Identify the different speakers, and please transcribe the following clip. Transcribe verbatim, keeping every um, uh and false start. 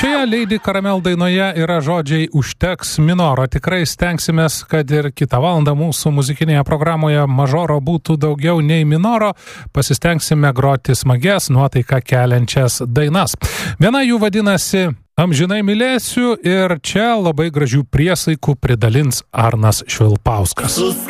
Speaker 1: Šioje Lady Caramel dainoje yra žodžiai užteks minoro. Tikrai stengsimės, kad ir kitą valandą mūsų muzikinėje programoje mažoro būtų daugiau nei minoro. Pasistengsime groti smagias, nuotaiką keliančias dainas. Viena jų vadinasi Amžinai mylėsiu ir čia labai gražių priesaikų pridalins Arnas Švilpauskas.